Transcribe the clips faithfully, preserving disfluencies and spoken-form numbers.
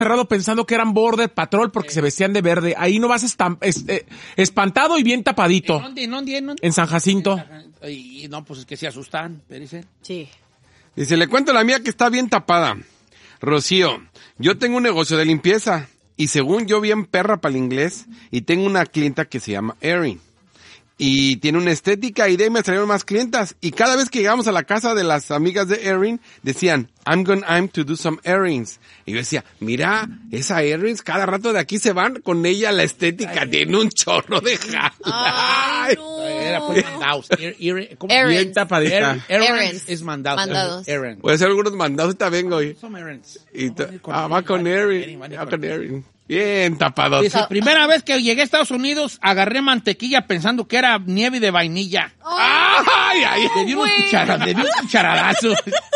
cerrado pensando que eran Border Patrol porque eh. se vestían de verde. Ahí no vas estam- es, eh, espantado y bien tapadito. ¿En dónde, en dónde, en dónde? En San Jacinto. Y no, pues es que se asustan, dice. Sí. Dice, le cuento a la mía que está bien tapada. Rocío, yo tengo un negocio de limpieza y según yo bien perra para el inglés y tengo una clienta que se llama Erin. Y tiene una estética y de ahí me salieron más clientas. Y cada vez que llegamos a la casa de las amigas de Erin, decían, I'm going I'm to do some earrings. Y yo decía, mira, esa earrings cada rato de aquí se van con ella la estética. Ay, tiene un chorro de jala. Ay, no. Era pues mandados. Bien tapadita. Earrings es mandado. Mandados. Puede ser algunos mandados, ahorita vengo. Y, Some errands. y ta- ah, va con Erin. Va con Erin. Bien tapado. Dice, primera vez que llegué a Estados Unidos, agarré mantequilla pensando que era nieve de vainilla. Oh, ¡Ay, ay! Le di un cuchara, le di un cucharadazo.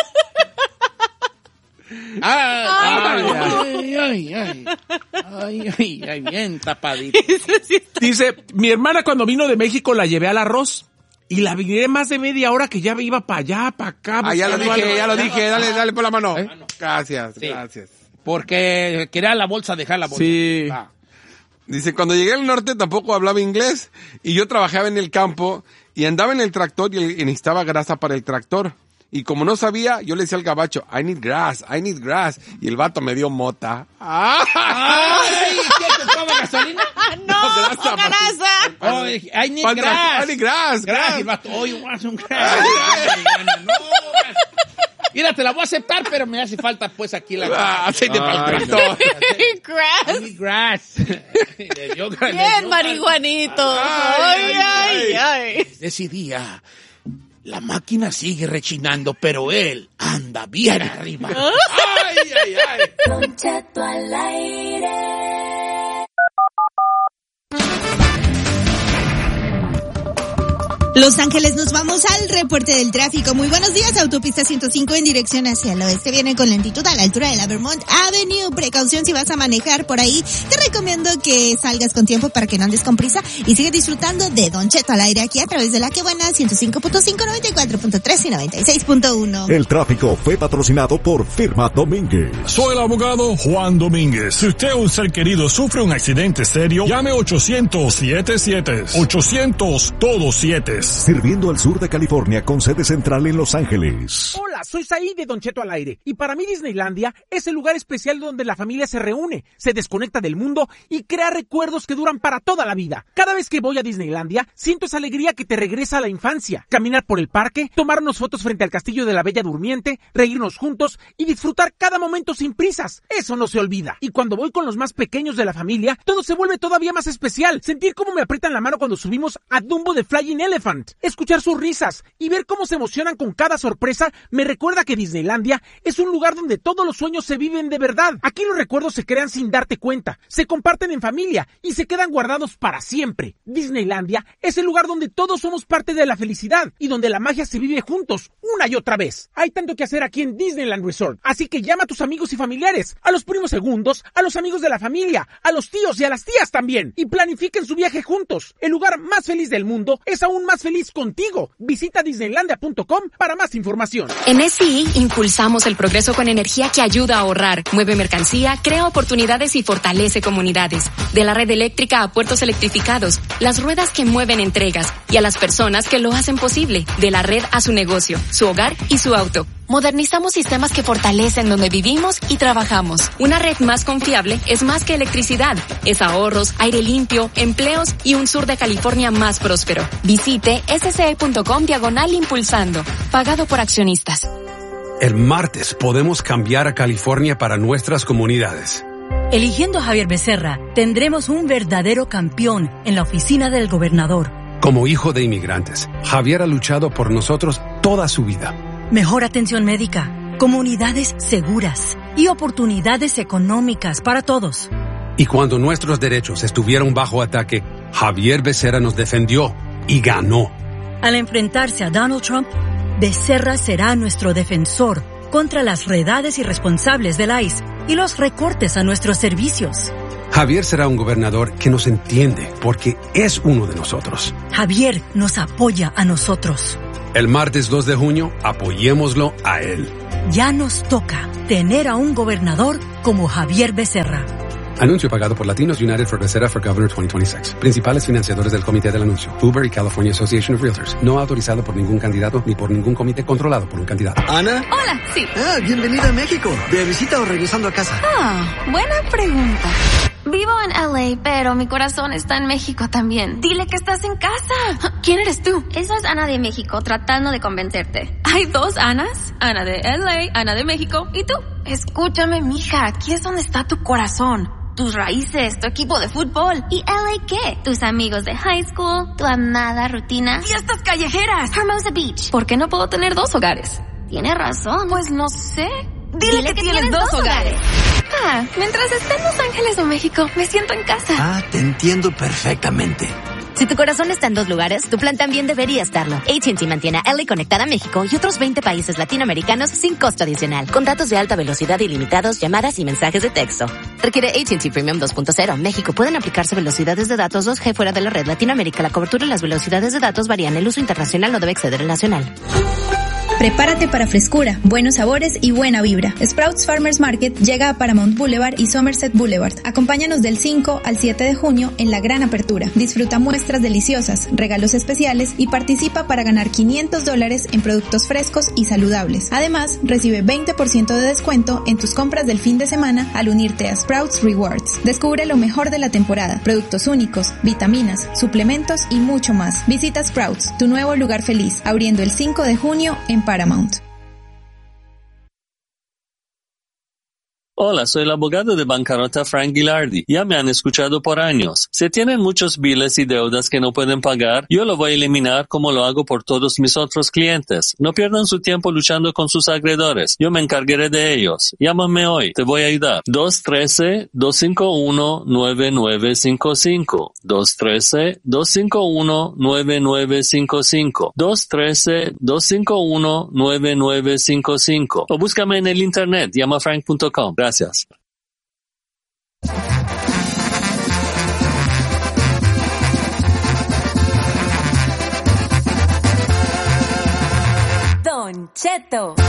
Ay, ay, ay, ay, ay, ay, ay, ay, bien tapadito. Dice, mi hermana cuando vino de México la llevé al arroz y la vine más de media hora que ya iba para allá, para acá. Ah, ya lo dije, ya lo dije. Dale, dale por la mano. ¿Eh? Gracias, Sí. gracias. Porque quería la bolsa, dejar la bolsa. Sí. Ah. Dice, cuando llegué al norte tampoco hablaba inglés y yo trabajaba en el campo y andaba en el tractor y, y necesitaba grasa para el tractor. Y como no sabía, yo le decía al gabacho, I need grass, I need grass. Y el vato me dio mota. ¡Ay! ¿Qué te toma gasolina? No, grasa, grasa. Oh, I need Para- grass. I need grass, Grass. grass. Y el vato, oh, you want some grass. No, mira, te la voy a aceptar, pero me hace falta pues aquí la... Ah, aceite para el Ay, tractor. I Grass. need grass. Le dio- le dio- Bien, marihuanito. Ay, ay, ay. Ese día, la máquina sigue rechinando, pero él anda bien arriba. ¡Ay, ay, ay! Don Cheto al aire. Los Ángeles, nos vamos al reporte del tráfico. Muy buenos días, autopista ciento cinco en dirección hacia el oeste. Viene con lentitud a la altura de la Vermont Avenue. Precaución si vas a manejar por ahí. Te recomiendo que salgas con tiempo para que no andes con prisa y sigue disfrutando de Don Cheto al aire aquí a través de La Que Buena, ciento cinco punto cinco, noventa y cuatro punto tres y noventa y seis punto uno. El tráfico fue patrocinado por Firma Domínguez. Soy el abogado Juan Domínguez. Si usted o un ser querido sufre un accidente serio, llame ochocientos siete siete. ochocientos todo siete. Sirviendo al sur de California con sede central en Los Ángeles. Hola, soy Saí de Don Cheto al aire. Y para mí Disneylandia es el lugar especial donde la familia se reúne, se desconecta del mundo y crea recuerdos que duran para toda la vida. Cada vez que voy a Disneylandia, siento esa alegría que te regresa a la infancia. Caminar por el parque, tomarnos fotos frente al castillo de la Bella Durmiente, reírnos juntos y disfrutar cada momento sin prisas. Eso no se olvida. Y cuando voy con los más pequeños de la familia, todo se vuelve todavía más especial. Sentir cómo me aprietan la mano cuando subimos a Dumbo de Flying Elephant. Escuchar sus risas y ver cómo se emocionan con cada sorpresa me recuerda que Disneylandia es un lugar donde todos los sueños se viven de verdad. Aquí los recuerdos se crean sin darte cuenta, se comparten en familia y se quedan guardados para siempre. Disneylandia es el lugar donde todos somos parte de la felicidad y donde la magia se vive juntos una y otra vez. Hay tanto que hacer aquí en Disneyland Resort, así que llama a tus amigos y familiares, a los primos segundos, a los amigos de la familia, a los tíos y a las tías también, y planifiquen su viaje juntos. El lugar más feliz del mundo es aún más feliz contigo. Visita disneylandia punto com para más información. En S I impulsamos el progreso con energía que ayuda a ahorrar, mueve mercancía, crea oportunidades y fortalece comunidades. De la red eléctrica a puertos electrificados, las ruedas que mueven entregas y a las personas que lo hacen posible. De la red a su negocio, su hogar y su auto. Modernizamos sistemas que fortalecen donde vivimos y trabajamos. Una red más confiable es más que electricidad. Es ahorros, aire limpio, empleos y un sur de California más próspero. Visite s c e punto com diagonal impulsando. Pagado por accionistas. El martes podemos cambiar a California para nuestras comunidades. Eligiendo a Javier Becerra, tendremos un verdadero campeón en la oficina del gobernador. Como hijo de inmigrantes, Javier ha luchado por nosotros toda su vida. Mejor atención médica, comunidades seguras y oportunidades económicas para todos. Y cuando nuestros derechos estuvieron bajo ataque, Javier Becerra nos defendió y ganó. Al enfrentarse a Donald Trump, Becerra será nuestro defensor contra las redades irresponsables del I C E y los recortes a nuestros servicios. Javier será un gobernador que nos entiende porque es uno de nosotros. Javier nos apoya a nosotros. El martes dos de junio, apoyémoslo a él. Ya nos toca tener a un gobernador como Javier Becerra. Anuncio pagado por Latinos United for Becerra for Governor veinte veintiséis. Principales financiadores del comité del anuncio. Uber y California Association of Realtors. No autorizado por ningún candidato ni por ningún comité controlado por un candidato. ¿Ana? Hola, sí. Ah, bienvenida a México. ¿De visita o regresando a casa? Ah, buena pregunta. Vivo en L A, pero mi corazón está en México también. Dile que estás en casa. ¿Quién eres tú? Eso es Ana de México, tratando de convencerte. Hay dos Anas. Ana de L A, Ana de México. ¿Y tú? Escúchame, mija. Aquí es donde está tu corazón. Tus raíces, tu equipo de fútbol. ¿Y L A qué? Tus amigos de high school, tu amada rutina. ¡Fiestas callejeras! Hermosa Beach. ¿Por qué no puedo tener dos hogares? Tienes razón. Pues no sé. Dile, Dile que, que tienes, tienes dos dos hogares. hogares. Ah, mientras esté en Los Ángeles o México, me siento en casa. Ah, te entiendo perfectamente. Si tu corazón está en dos lugares, tu plan también debería estarlo. A T and T mantiene a L A conectada a México y otros veinte países latinoamericanos sin costo adicional. Con datos de alta velocidad ilimitados, llamadas y mensajes de texto. Requiere A T and T Premium dos punto cero. México. Pueden aplicarse velocidades de datos dos G fuera de la red. Latinoamérica. La cobertura y las velocidades de datos varían. El uso internacional no debe exceder el nacional. Prepárate para frescura, buenos sabores y buena vibra. Sprouts Farmers Market llega a Paramount Boulevard y Somerset Boulevard. Acompáñanos del cinco al siete de junio en la gran apertura. Disfruta muestras deliciosas, regalos especiales y participa para ganar quinientos dólares en productos frescos y saludables. Además, recibe veinte por ciento de descuento en tus compras del fin de semana al unirte a Sprouts Rewards. Descubre lo mejor de la temporada, productos únicos, vitaminas, suplementos y mucho más. Visita Sprouts, tu nuevo lugar feliz, abriendo el cinco de junio en Paramount. Hola, soy el abogado de bancarrota Frank Gilardi. Ya me han escuchado por años. Si tienen muchos biles y deudas que no pueden pagar, yo lo voy a eliminar como lo hago por todos mis otros clientes. No pierdan su tiempo luchando con sus acreedores. Yo me encargaré de ellos. Llámame hoy. Te voy a ayudar. dos uno tres, dos cinco uno, nueve nueve cinco cinco. dos uno tres, dos cinco uno, nueve nueve cinco cinco. dos uno tres, dos cinco uno, nueve nueve cinco cinco. O búscame en el internet. llama frank punto com. Gracias. Don Cheto.